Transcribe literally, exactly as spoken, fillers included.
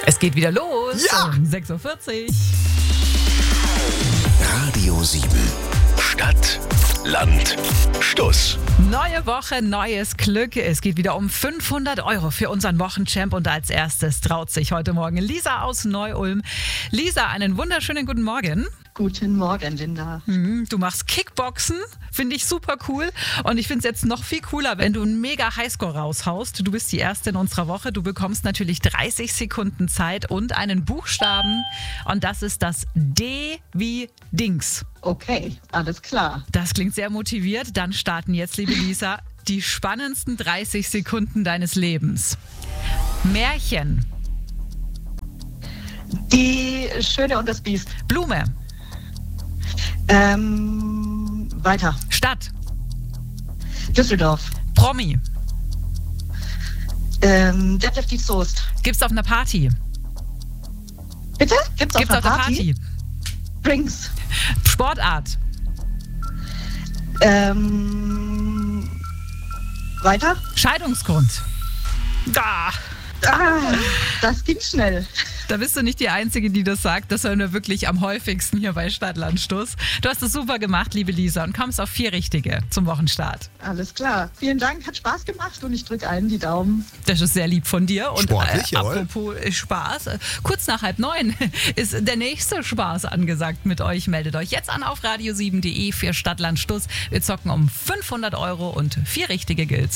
Es geht wieder los Ja! um sechs Uhr vierzig. Radio sieben. Stadt, Land, Stuss. Neue Woche, neues Glück. Es geht wieder um fünfhundert Euro für unseren Wochenchamp. Und als erstes traut sich heute Morgen Lisa aus Neu-Ulm. Lisa, einen wunderschönen guten Morgen. Guten Morgen, Linda. Mhm, Du machst Kickboxen, finde ich super cool. Und ich finde es jetzt noch viel cooler, wenn du einen mega Highscore raushaust. Du bist die Erste in unserer Woche. Du bekommst natürlich dreißig Sekunden Zeit und einen Buchstaben. Und das ist das D wie Dings. Okay, alles klar. Das klingt sehr motiviert. Dann starten jetzt, liebe Lisa, die spannendsten dreißig Sekunden deines Lebens. Märchen, Die Schöne und das Biest. Blume, Ähm, weiter. Stadt, Düsseldorf. Promi, Ähm, Detlef die Soest. gibt's auf einer Party, Bitte? Gibt's, gibt's auf auf einer einer Party? Party, Drinks. Sportart, Ähm, weiter? Scheidungsgrund. Da, Ah, das ging schnell. da bist du nicht die Einzige, die das sagt. Das hören wir wirklich am häufigsten hier bei Stadtlandstuss. Du hast es super gemacht, liebe Lisa, und kommst auf vier Richtige zum Wochenstart. Alles klar. Vielen Dank, hat Spaß gemacht und ich drücke allen die Daumen. Das ist sehr lieb von dir. Und Sportlich, jawohl. apropos äh, Spaß, äh, kurz nach halb neun ist der nächste Spaß angesagt mit euch. Meldet euch jetzt an auf radio sieben punkt de für Stadtlandstuss. Wir zocken um fünfhundert Euro und vier Richtige gilt's.